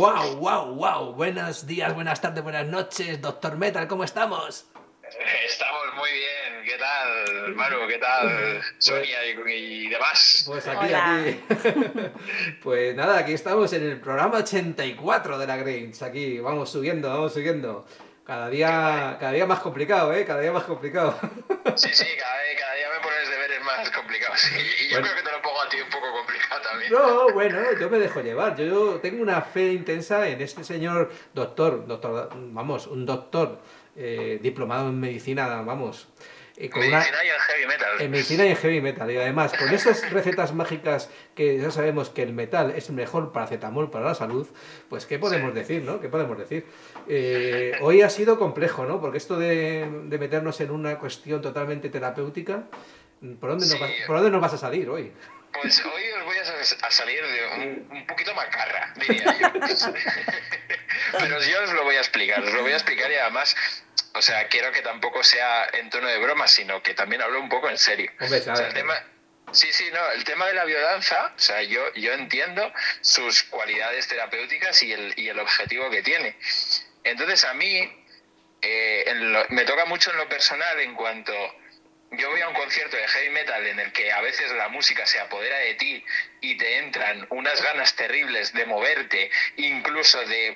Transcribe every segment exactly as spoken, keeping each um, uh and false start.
Wow, wow, wow. Buenos días, buenas tardes, buenas noches, doctor Metal, ¿cómo estamos? Estamos muy bien, ¿qué tal, Manu? ¿Qué tal, Sonia y, y demás? Pues aquí, Hola. aquí. Pues nada, aquí estamos en el programa ochenta y cuatro de la Grange. Aquí, vamos subiendo, vamos subiendo. Cada día, cada día más complicado, ¿eh? Cada día más complicado. Sí, sí, cada, día- cada día me pones deberes más complicados. Y, y yo Bueno. creo que te lo pongo a ti un poco complicado también. No, bueno, yo me dejo llevar. Yo tengo una fe intensa en este señor doctor, doctor, vamos, un doctor eh, diplomado en medicina, vamos, eh, con una, Medicina y en heavy metal. en medicina y en heavy metal. Y además, con esas recetas mágicas que ya sabemos que el metal es mejor paracetamol para la salud, pues ¿qué podemos Sí. decir, no? ¿Qué podemos decir? Eh, hoy ha sido complejo, ¿no? Porque esto de, de meternos en una cuestión totalmente terapéutica, ¿por dónde, nos Sí. vas, ¿por dónde nos vas a salir hoy? Pues hoy os voy a, a salir de un, un poquito macarra, diría yo. Pero yo os lo voy a explicar, os lo voy a explicar y además, o sea, quiero que tampoco sea en tono de broma, sino que también hablo un poco en serio. Hombre, O sea, ¿sabes? el tema, sí, sí, no, el tema de la biodanza, o sea, yo, yo entiendo sus cualidades terapéuticas y el, y el objetivo que tiene. Entonces, a mí eh, en lo, me toca mucho en lo personal en cuanto... Yo voy a un concierto de heavy metal en el que a veces la música se apodera de ti y te entran unas ganas terribles de moverte, incluso de,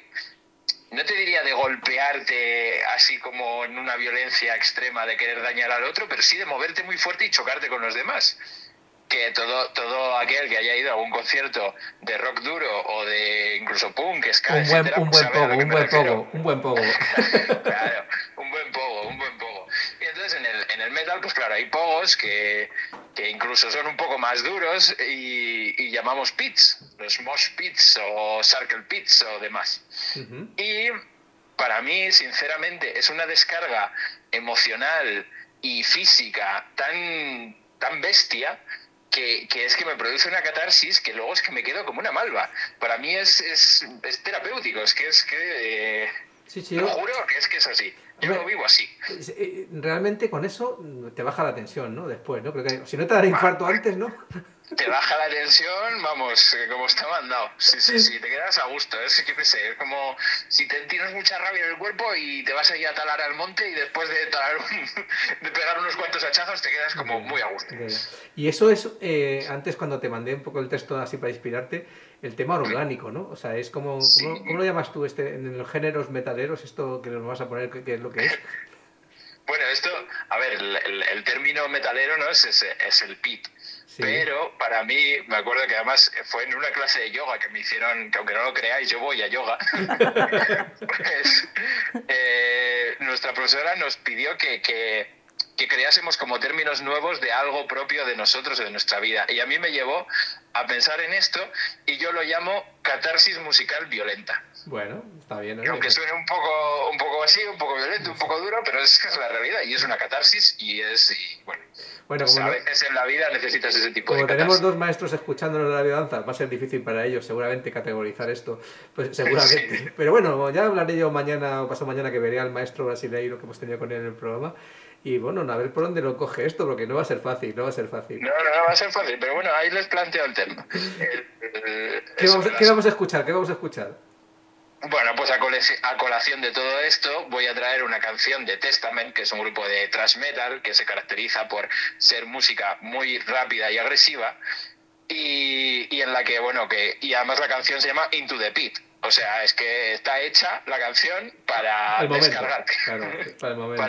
no te diría de golpearte así como en una violencia extrema de querer dañar al otro, pero sí de moverte muy fuerte y chocarte con los demás. Que todo, todo aquel que haya ido a un concierto de rock duro o de incluso punk, ska, Un buen, etcétera, un pues buen sabe a lo pogo, que un me buen refiero. pogo, un buen pogo. Claro, un buen pogo, un buen pogo. Y entonces en el, en el metal, pues claro, hay pogos que, que incluso son un poco más duros y, y llamamos pits, los mosh pits o circle pits o demás. Uh-huh. Y para mí, sinceramente, es una descarga emocional y física tan, tan bestia que, que es que me produce una catarsis que luego es que me quedo como una malva. Para mí es, es, es terapéutico, es que es que... Eh, Sí, sí, lo yo- juro que es que es así. Yo Hombre, lo vivo así. es- eh, realmente con eso te baja la tensión, ¿no? Después, ¿no? Creo que si no te da infarto antes, ¿no? Te baja la tensión, vamos, eh, como está mandado. Sí, sí, sí, te quedas a gusto. Es, yo qué sé, es como si te tienes mucha rabia en el cuerpo y te vas a ir a talar al monte y después de talar un- de pegar unos cuantos hachazos te quedas como muy a gusto. Ya, ya. Y eso es, eh, antes cuando te mandé un poco el texto así para inspirarte, el tema orgánico, ¿no? O sea, es como, Sí. ¿cómo, cómo lo llamas tú este, en los géneros metaleros, esto que nos vas a poner, qué qué es lo que es? Bueno, esto, a ver, el, el, el término metalero no es, es, es el pit. Sí. Pero para mí, me acuerdo que además fue en una clase de yoga que me hicieron, que aunque no lo creáis, yo voy a yoga, pues eh, nuestra profesora nos pidió que, que, que creásemos como términos nuevos de algo propio de nosotros, de nuestra vida. Y a mí me llevó a pensar en esto y yo lo llamo catarsis musical violenta. Bueno, está bien, Que aunque oye. suene un poco, un poco así, un poco violento, un poco duro, pero es que es la realidad y es una catarsis y es, y, bueno, Bueno, pues como a no- veces en la vida necesitas ese tipo Como de tenemos catarsis. dos maestros escuchándonos la biodanza, va a ser difícil para ellos seguramente categorizar esto, pues seguramente. Sí. Pero bueno, ya hablaré yo mañana o pasado mañana que veré al maestro brasileiro que hemos tenido con él en el programa. Y bueno, a ver por dónde lo coge esto, porque no va a ser fácil, no va a ser fácil. No, no, no va a ser fácil, pero bueno, ahí les planteo el tema. El- el- ¿Qué eso vamos, de a- las- qué vamos a escuchar? ¿Qué vamos a escuchar? Bueno, pues a, cole- a colación de todo esto voy a traer una canción de Testament, que es un grupo de thrash metal que se caracteriza por ser música muy rápida y agresiva y, y en la que, bueno, que y además la canción se llama Into the Pit. O sea, es que está hecha la canción para El momento. descargarte. Claro, para el momento.